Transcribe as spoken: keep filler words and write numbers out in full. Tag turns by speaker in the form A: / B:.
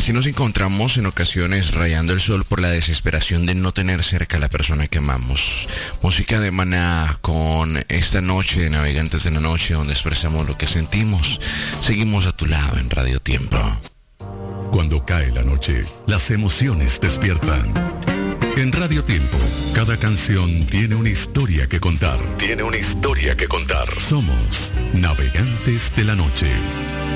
A: Así nos encontramos en ocasiones rayando el sol por la desesperación de no tener cerca a la persona que amamos. Música de Maná con Esta Noche de Navegantes de la Noche, donde expresamos lo que sentimos. Seguimos a tu lado en Radio Tiempo.
B: Cuando cae la noche, las emociones despiertan. En Radio Tiempo, cada canción tiene una historia que contar. Tiene una historia que contar. Somos Navegantes de la Noche.